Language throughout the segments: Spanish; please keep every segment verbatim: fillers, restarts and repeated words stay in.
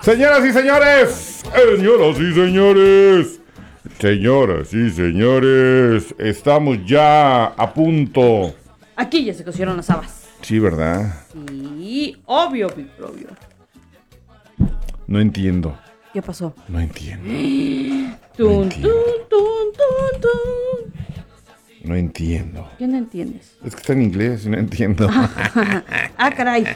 Señoras y señores, señoras y señores, señoras y señores, estamos ya a punto. Aquí ya se cocieron las habas. Sí, ¿verdad? Sí, obvio, obvio. No entiendo. ¿Qué pasó? No entiendo. Tun, No entiendo. tun, tun, tun, tun. No entiendo. ¿Qué no entiendes? Es que está en inglés y no entiendo. Ah, caray.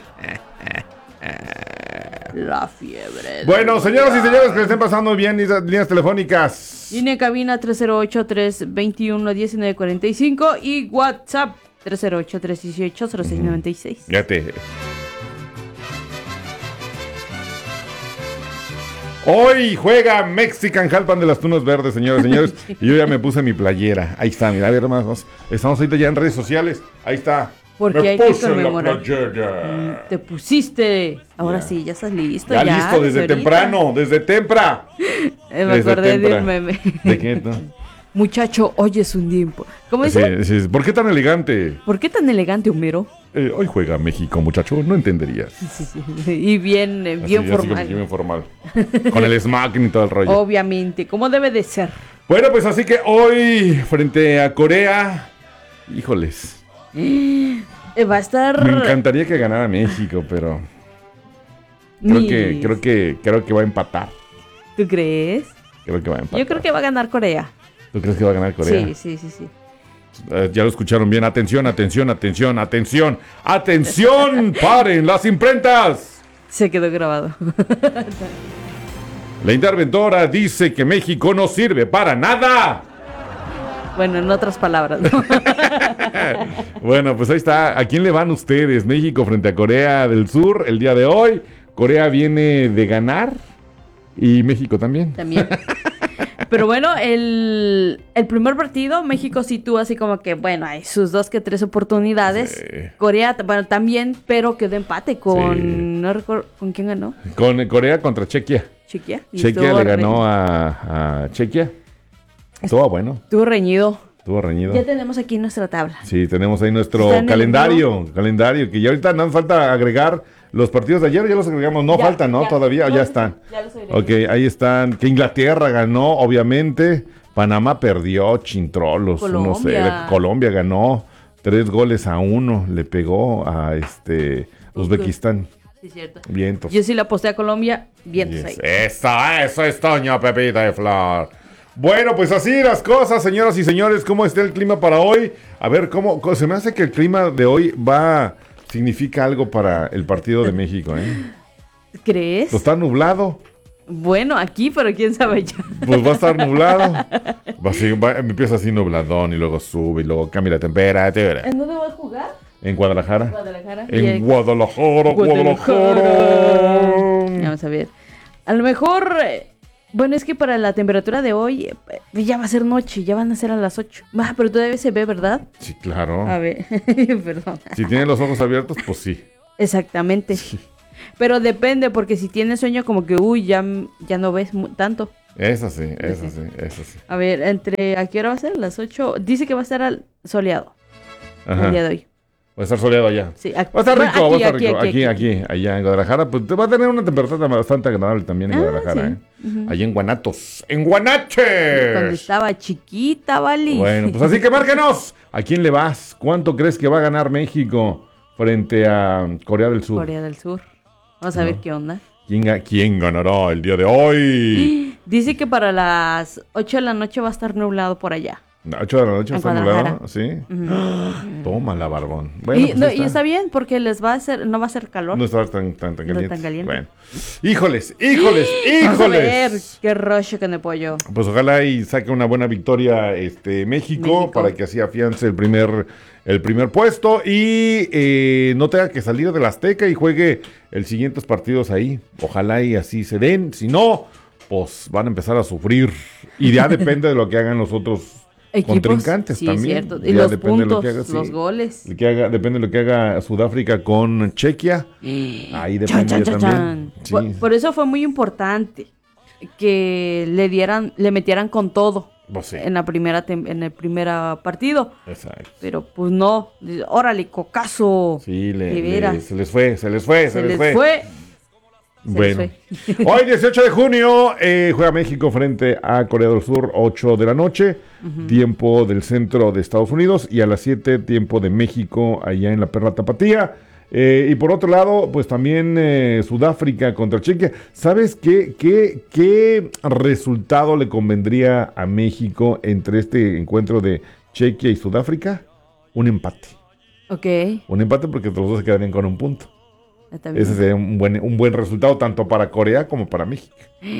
La fiebre. Bueno, señoras y señores, que le estén pasando bien líneas, líneas telefónicas. Línea cabina tres cero ocho, tres dos uno, uno nueve cuatro cinco y WhatsApp tres cero ocho, tres uno ocho, cero seis nueve seis. Fíjate. Hoy juega Mexican Jalpan de las Tunas Verdes, señores y señores. Y yo ya me puse mi playera. Ahí está, mira, a ver, hermanos. Estamos ahorita ya en redes sociales. Ahí está. Porque me hay que puse conmemorar. la playera. Te pusiste. Ahora Ya. sí, ya estás listo. Ya, Ya, listo, desde ahorita. temprano, desde tempra. Eh, me Desde acordé de tempra. un meme. ¿De qué? No? Muchacho, hoy es un tiempo. ¿Cómo dice? Sí, sí. ¿Por qué tan elegante? ¿Por qué tan elegante, Homero? Eh, hoy juega México, muchacho. No entenderías. Sí, sí, sí. Y bien, eh, Así, bien así formal. como que bien formal. Con el smoking y todo el rollo. Obviamente, como debe de ser. Bueno, pues así que hoy, frente a Corea, híjoles, Eh, Va a estar. me encantaría que ganara México, pero creo Mis- que, creo que, creo que va a empatar. ¿Tú crees? Creo que va a empatar. Yo creo que va a ganar Corea. ¿Tú crees que va a ganar Corea? Sí, sí, sí, sí. Eh, ya lo escucharon bien. Atención, atención, atención, atención, atención. Paren las imprentas. Se quedó grabado. La interventora dice que México no sirve para nada. Bueno, en otras palabras, ¿no? Bueno, pues ahí está. ¿A quién le van ustedes? México frente a Corea del Sur el día de hoy. Corea viene de ganar y México también. También. Pero bueno, el, el primer partido, México sí tuvo así como que, bueno, hay sus dos que tres oportunidades. Sí. Corea, bueno, también, pero quedó empate con, Sí. no recuerdo, ¿con quién ganó? Con Corea contra Chequia. Chequia. Y Chequia estuvo le re- ganó a, a Chequia. Estuvo bueno, Estuvo reñido. estuvo reñido. Ya tenemos aquí nuestra tabla. Sí, tenemos ahí nuestro Está en el calendario, calendario, que ya ahorita no falta agregar los partidos de ayer, ya los agregamos, no Ya, faltan, ¿no? ya. Todavía, No, ya están. ya los agregué. Ok, ahí están, que Inglaterra ganó, obviamente, Panamá perdió, Chintrolos, no sé, Colombia. Colombia ganó, tres goles a uno, le pegó a este Uzbekistán, Sí, es cierto. vientos. Yo sí la aposté a Colombia, vientos Yes. ahí. Eso, eso es Toño Pepita de Flor. Bueno, pues así las cosas, señoras y señores. ¿Cómo está el clima para hoy? A ver, ¿cómo? cómo- se me hace que el clima de hoy va... significa algo para el partido de México, ¿eh? ¿Crees? Pues está nublado. Bueno, aquí, pero quién sabe ya. Pues va a estar nublado. Va así, va- empieza así nubladón y luego sube y luego cambia la temperatura. ¿En dónde va a jugar? En Guadalajara. Guadalajara. En Y- Guadalajara, Guadalajara. Vamos a ver. A lo mejor, eh, bueno, es que para la temperatura de hoy eh, ya va a ser noche, ya van a ser a las ocho. Ah, pero todavía se ve, ¿verdad? Sí, claro. A ver, perdón. Si tiene los ojos abiertos, pues sí. Exactamente. Pero depende, porque si tienes sueño como que, uy, ya, ya no ves mu- tanto. Eso sí, eso sí, eso sí. A ver, entre, ¿a qué hora va a ser? Las ocho. Dice que va a estar al- soleado Ajá. el día de hoy. Va a estar soleado allá. Sí, aquí- Va a estar bueno, rico, va a aquí, estar aquí, rico. Aquí, aquí, aquí, allá en Guadalajara. Pues te va a tener una temperatura bastante agradable también en Ah, Guadalajara, sí. ¿eh? Ujú. Allá en Guanatos. ¡En Cuando Guanaches! estaba chiquita, Vali. Bueno, pues así que márquenos. ¿A quién le vas? ¿Cuánto crees que va a ganar México frente a Corea del Sur? Corea del Sur. Vamos a ver qué onda. ¿Quién, ga- quién ganará el día de hoy? Dice que para las ocho de la noche va a estar nublado por allá. ¿ocho de la noche En está Guadalajara. nublado? ¿Sí? Tómala, barbón. Bueno, y, pues no, ahí y está bien porque les va a hacer, no va a hacer calor. No está tan, tan, tan No caliente. tan caliente. Bueno. Híjoles, híjoles, Vamos a ver híjoles. qué rollo con el pollo. Pues ojalá y saque una buena victoria este México, México. para que así afiance el primer, el primer puesto y eh, no tenga que salir de la Azteca y juegue el siguientes partidos ahí. Ojalá y así se den. Si no, pues van a empezar a sufrir. Y ya depende de lo que hagan los otros Equipos, contrincantes sí, también. cierto. Y Ya los depende de lo puntos, que haga, sí. los goles. Lo que haga- depende de lo que haga Sudáfrica con Chequia. Ahí depende Chan, chan, chan, también. chan. Sí. Por, por eso fue muy importante que le dieran, le metieran con todo Pues sí. en la primera tem- en el primer partido. Exacto. Pero pues no, órale, cocazo. Sí, le, De le- veras. se les fue, se les fue, se, Se les, les fue. fue. Se Bueno, les fue. hoy dieciocho de junio eh, juega México frente a Corea del Sur, ocho de la noche, uh-huh. tiempo del centro de Estados Unidos, y a las siete, tiempo de México, allá en la Perla Tapatía. Eh, y por otro lado, pues también eh, Sudáfrica contra Chequia. ¿Sabes qué, qué, qué resultado le convendría a México entre este encuentro de Chequia y Sudáfrica? Un empate. Ok. Un empate porque los dos se quedarían con un punto. Ese sería un buen, un buen resultado tanto para Corea como para México.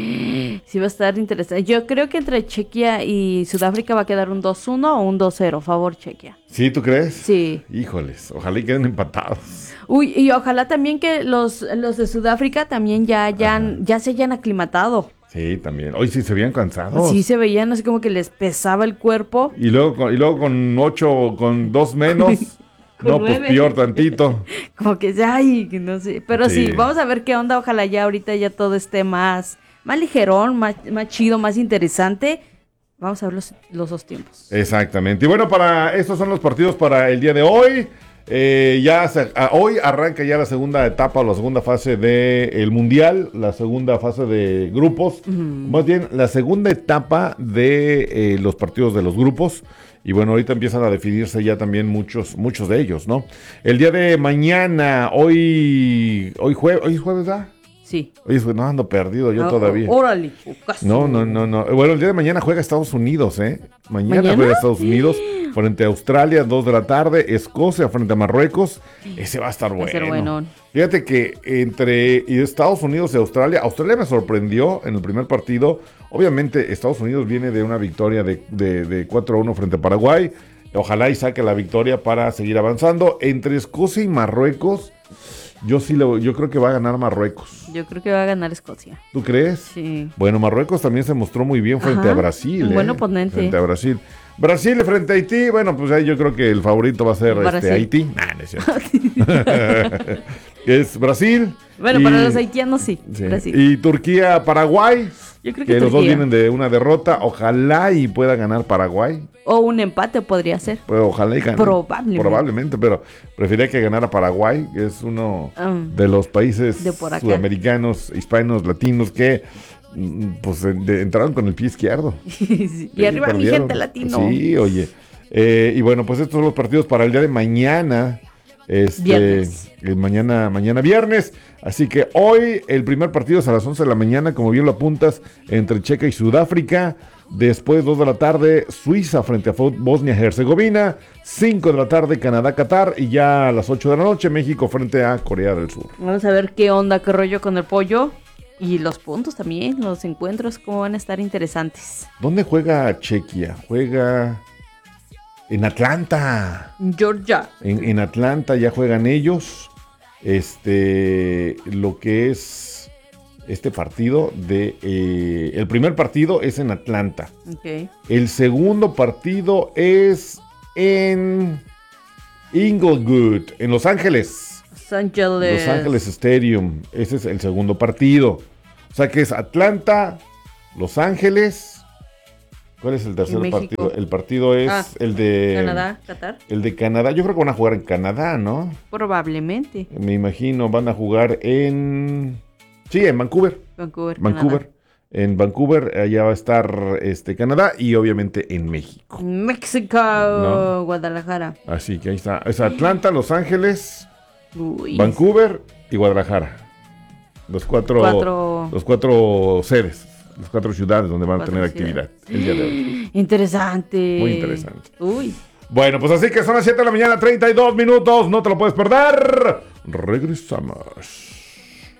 Sí va a estar interesante. Yo creo que entre Chequia y Sudáfrica va a quedar un dos uno o un dos cero, favor Chequia. ¿Sí, tú crees? Sí. Híjoles, ojalá y queden empatados. Uy, y ojalá también que los, los de Sudáfrica también ya, ya, ya se hayan aclimatado. Sí, también. Hoy sí se veían cansados. Sí, se veían así como que les pesaba el cuerpo. Y luego con, y luego con ocho, con dos menos... No, pues peor tantito. Como que, ay, no sé. Pero sí. sí, vamos a ver qué onda. Ojalá ya ahorita ya todo esté más, más ligerón, más, más chido, más interesante. Vamos a ver los, los dos tiempos. Exactamente. Y bueno, para estos son los partidos para el día de hoy. Eh, ya se, a, hoy arranca ya la segunda etapa o la segunda fase del Mundial, la segunda fase de grupos. Uh-huh. Más bien, la segunda etapa de eh, los partidos de los grupos. Y bueno, ahorita empiezan a definirse ya también muchos, muchos de ellos, ¿no? El día de mañana, hoy, hoy jueves, ¿hoy es jueves, ¿verdad? Sí. Oye, no ando perdido yo oh, todavía. Órale, no, no, no, no. Bueno, el día de mañana juega Estados Unidos, ¿eh? Mañana, ¿Mañana? juega Estados Unidos frente a Australia, dos de la tarde, Escocia frente a Marruecos. Ese va a estar bueno. Va a ser bueno. Fíjate que entre Estados Unidos y Australia, Australia me sorprendió en el primer partido. Obviamente Estados Unidos viene de una victoria de, de, de cuatro a uno frente a Paraguay. Ojalá y saque la victoria para seguir avanzando. Entre Escocia y Marruecos, yo sí lo, yo creo que va a ganar Marruecos. Yo creo que va a ganar Escocia. ¿Tú crees? Sí. Bueno, Marruecos también se mostró muy bien frente Ajá, a Brasil. Un buen eh, oponente. Frente a Brasil. Brasil frente a Haití, bueno, pues ahí yo creo que el favorito va a ser este, Haití. Nah, no es cierto. Es Brasil. Bueno, y, para los haitianos sí, sí. Brasil. Y Turquía, Paraguay. Yo creo que, que los Turquía. dos vienen de una derrota. Ojalá y pueda ganar Paraguay. O un empate podría ser. Pues ojalá y gane. Probablemente. Probablemente, pero preferiría que ganara Paraguay, que es uno um, de los países de sudamericanos, hispanos, latinos que pues de, entraron con el pie izquierdo. Sí, y arriba mi gente latino. Sí, oye. Eh, y bueno, pues estos son los partidos para el día de mañana. Este, viernes. Eh, mañana, mañana viernes. Así que hoy el primer partido es a las once de la mañana, como bien lo apuntas, entre Checa y Sudáfrica. Después, dos de la tarde, Suiza frente a Bosnia-Herzegovina. cinco de la tarde, Canadá-Qatar. Y ya a las ocho de la noche, México frente a Corea del Sur. Vamos a ver qué onda, qué rollo con el pollo. Y los puntos también, los encuentros, cómo van a estar interesantes. ¿Dónde juega Chequia? Juega en Atlanta. Georgia. En, en Atlanta ya juegan ellos. Este, lo que es este partido de... Eh, el primer partido es en Atlanta. Okay. El segundo partido es en Inglewood, en Los Ángeles. Los Ángeles. Los Ángeles Stadium. Ese es el segundo partido. O sea que es Atlanta, Los Ángeles. ¿Cuál es el tercer partido? El partido es ah, el de... Canadá, Qatar. El de Canadá. Yo creo que van a jugar en Canadá, ¿no? Probablemente. Me imagino, van a jugar en... Sí, en Vancouver. Vancouver, Vancouver. Canadá. En Vancouver, allá va a estar este Canadá y obviamente en México. México, ¿no? Guadalajara. Así que ahí está. Es Atlanta, Los Ángeles, Uy. Vancouver y Guadalajara. Los cuatro, cuatro... los cuatro sedes, las cuatro ciudades donde van a tener actividad el día de hoy. Interesante. Muy interesante. Uy. Bueno, pues así que son las siete de la mañana, treinta y dos minutos. No te lo puedes perder. Regresamos.